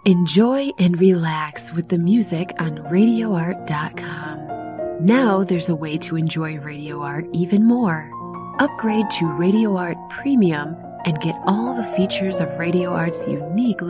Enjoy and relax with the music on RadioArt.com. Now there's a way to enjoy Radio Art even more. Upgrade to Radio Art Premium and get all the features of Radio Art's unique